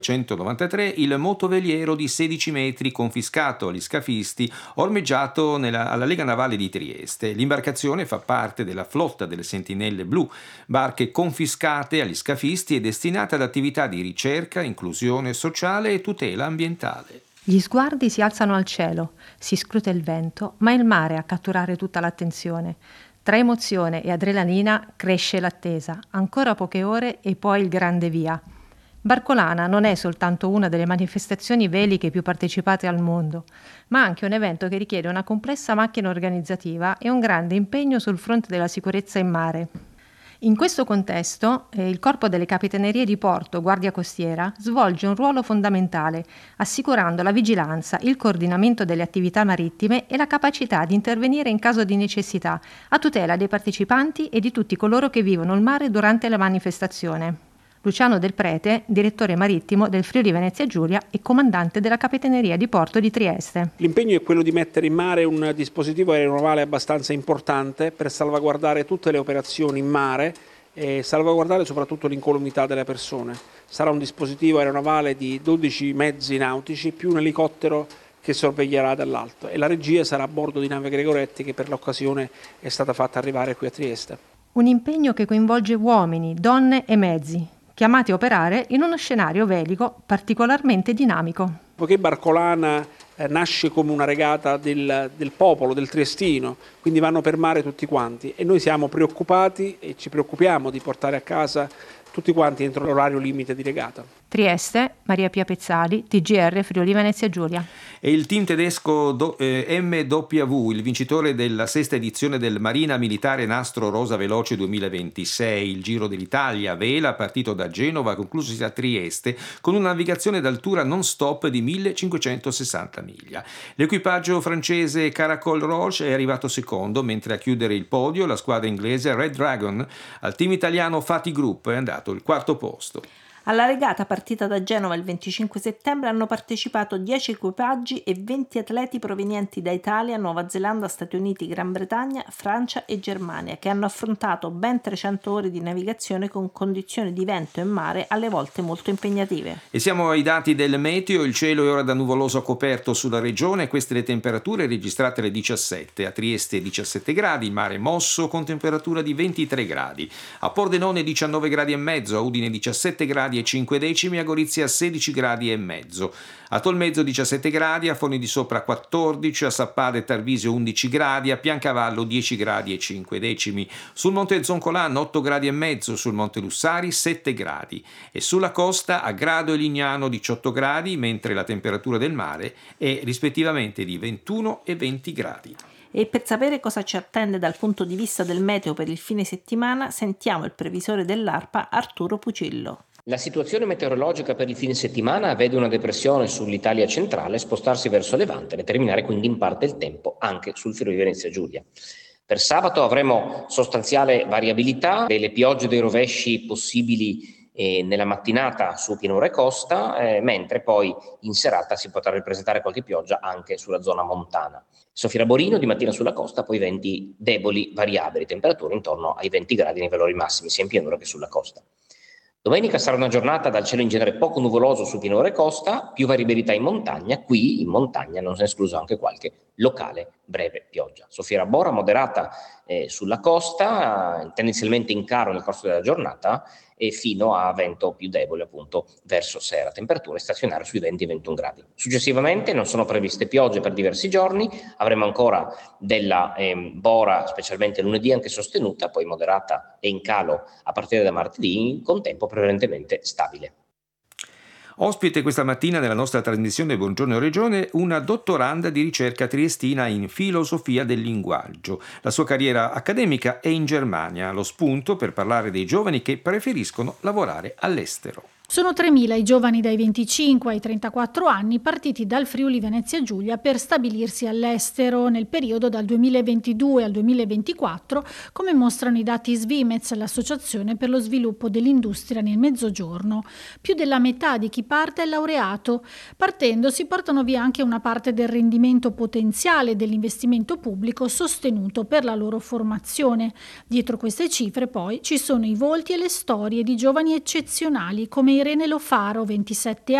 1993 il motoveliero di 16 metri confiscato agli scafisti ormeggiato alla Lega Navale di Trieste. L'imbarcazione fa parte della flotta delle Sentinelle Blu, barche confiscate agli scafisti e destinate ad attività di ricerca, inclusione sociale e tutela ambientale. Gli sguardi si alzano al cielo, si scruta il vento, ma è il mare a catturare tutta l'attenzione. Tra emozione e adrenalina cresce l'attesa, ancora poche ore e poi il grande via. Barcolana non è soltanto una delle manifestazioni veliche più partecipate al mondo, ma anche un evento che richiede una complessa macchina organizzativa e un grande impegno sul fronte della sicurezza in mare. In questo contesto, il Corpo delle Capitanerie di Porto, Guardia Costiera, svolge un ruolo fondamentale, assicurando la vigilanza, il coordinamento delle attività marittime e la capacità di intervenire in caso di necessità, a tutela dei partecipanti e di tutti coloro che vivono il mare durante la manifestazione. Luciano Del Prete, direttore marittimo del Friuli Venezia Giulia e comandante della Capitaneria di Porto di Trieste. L'impegno è quello di mettere in mare un dispositivo aeronavale abbastanza importante per salvaguardare tutte le operazioni in mare e salvaguardare soprattutto l'incolumità delle persone. Sarà un dispositivo aeronavale di 12 mezzi nautici più un elicottero che sorveglierà dall'alto e la regia sarà a bordo di nave Gregoretti che per l'occasione è stata fatta arrivare qui a Trieste. Un impegno che coinvolge uomini, donne e mezzi, chiamati a operare in uno scenario velico particolarmente dinamico. Poiché Barcolana nasce come una regata del popolo, del triestino, quindi vanno per mare tutti quanti e noi siamo preoccupati e ci preoccupiamo di portare a casa tutti quanti entro l'orario limite di regata. Trieste, Maria Pia Pezzali, TGR Friuli Venezia Giulia. E il team tedesco MW, il vincitore della sesta edizione del Marina Militare Nastro Rosa Veloce 2026, il Giro dell'Italia, vela, partito da Genova, conclusosi a Trieste, con una navigazione d'altura non stop di 1560 miglia. L'equipaggio francese Caracol Roche è arrivato secondo, mentre a chiudere il podio la squadra inglese Red Dragon. Al team italiano Fati Group è andato il quarto posto. Alla regata partita da Genova il 25 settembre hanno partecipato 10 equipaggi e 20 atleti provenienti da Italia, Nuova Zelanda, Stati Uniti, Gran Bretagna, Francia e Germania, che hanno affrontato ben 300 ore di navigazione con condizioni di vento e mare alle volte molto impegnative. E siamo ai dati del meteo, il cielo è ora da nuvoloso a coperto sulla regione, queste le temperature registrate alle 17, a Trieste 17 gradi, il mare mosso con temperatura di 23 gradi, a Pordenone 19 gradi e mezzo, a Udine 17 gradi e 5 decimi, a Gorizia 16 gradi e mezzo, a Tolmezzo 17 gradi, a Forni di Sopra 14, a Sappada e Tarvisio 11 gradi, a Piancavallo 10 gradi e 5 decimi, sul Monte Zoncolan 8 gradi e mezzo, sul Monte Lussari 7 gradi e sulla costa a Grado e Lignano 18 gradi, mentre la temperatura del mare è rispettivamente di 21 e 20 gradi. E per sapere cosa ci attende dal punto di vista del meteo per il fine settimana, sentiamo il previsore dell'ARPA Arturo Pucillo. La situazione meteorologica per il fine settimana vede una depressione sull'Italia centrale spostarsi verso levante e determinare quindi in parte il tempo anche sul Friuli Venezia Giulia. Per sabato avremo sostanziale variabilità, delle piogge e dei rovesci possibili nella mattinata su pianura e costa, mentre poi in serata si potrà ripresentare qualche pioggia anche sulla zona montana. Sofia Borino di mattina sulla costa, poi venti deboli variabili, temperature intorno ai 20 gradi nei valori massimi sia in pianura che sulla costa. Domenica sarà una giornata dal cielo in genere poco nuvoloso su pianura e costa, più variabilità in montagna, qui in montagna non si è escluso anche qualche locale breve pioggia. Sofia Bora moderata sulla costa, tendenzialmente in caro nel corso della giornata e fino a vento più debole appunto verso sera, temperature stazionarie sui 20 e 21 gradi. Successivamente non sono previste piogge per diversi giorni, avremo ancora della bora specialmente lunedì anche sostenuta, poi moderata e in calo a partire da martedì, con tempo prevalentemente stabile. Ospite questa mattina nella nostra trasmissione Buongiorno Regione una dottoranda di ricerca triestina in filosofia del linguaggio. La sua carriera accademica è in Germania, lo spunto per parlare dei giovani che preferiscono lavorare all'estero. Sono 3.000 i giovani dai 25 ai 34 anni partiti dal Friuli Venezia Giulia per stabilirsi all'estero nel periodo dal 2022 al 2024, come mostrano i dati Svimez, l'Associazione per lo sviluppo dell'industria nel Mezzogiorno. Più della metà di chi parte è laureato. Partendo si portano via anche una parte del rendimento potenziale dell'investimento pubblico sostenuto per la loro formazione. Dietro queste cifre poi ci sono i volti e le storie di giovani eccezionali come Irene Lo Faro, 27